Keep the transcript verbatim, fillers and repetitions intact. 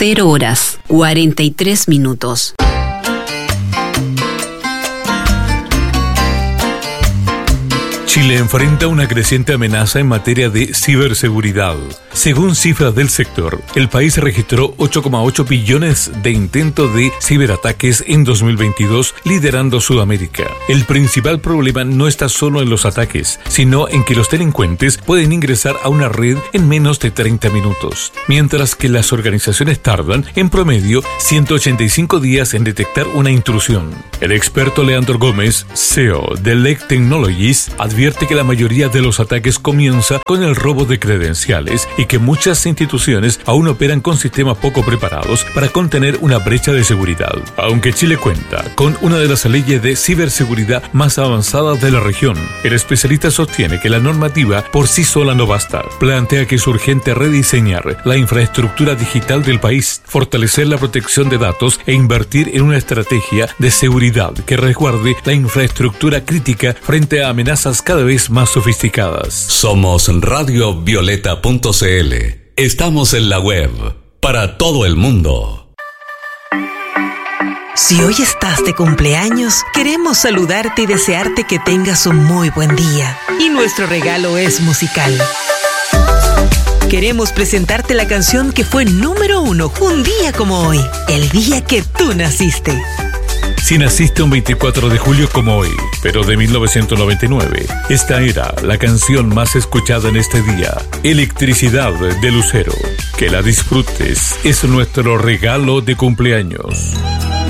cero horas, cuarenta y tres minutos. Chile enfrenta una creciente amenaza en materia de ciberseguridad. Según cifras del sector, el país registró ocho coma ocho billones de intentos de ciberataques en dos mil veintidós, liderando Sudamérica. El principal problema no está solo en los ataques, sino en que los delincuentes pueden ingresar a una red en menos de treinta minutos, mientras que las organizaciones tardan, en promedio, ciento ochenta y cinco días en detectar una intrusión. El experto Leandro Gómez, C E O de Lake Technologies, advierte que la mayoría de los ataques comienza con el robo de credenciales y que muchas instituciones aún operan con sistemas poco preparados para contener una brecha de seguridad. Aunque Chile cuenta con una de las leyes de ciberseguridad más avanzadas de la región, el especialista sostiene que la normativa por sí sola no basta. Plantea que es urgente rediseñar la infraestructura digital del país, fortalecer la protección de datos e invertir en una estrategia de seguridad que resguarde la infraestructura crítica frente a amenazas cada vez más sofisticadas. Somos radio violeta punto c l. Estamos en la web para todo el mundo. Si hoy estás de cumpleaños, queremos saludarte y desearte que tengas un muy buen día. Y nuestro regalo es musical. Queremos presentarte la canción que fue número uno un día como hoy, el día que tú naciste. Si naciste un veinticuatro de julio como hoy, pero de mil novecientos noventa y nueve, esta era la canción más escuchada en este día, Electricidad de Lucero. Que la disfrutes, es nuestro regalo de cumpleaños.